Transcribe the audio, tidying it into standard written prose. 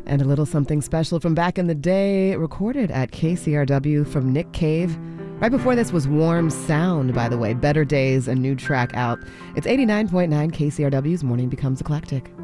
And a little something special from back in the day, recorded at KCRW from Nick Cave. Right before this was Warm Sound, by the way. Better Days, a new track out. It's 89.9 KCRW's Morning Becomes Eclectic.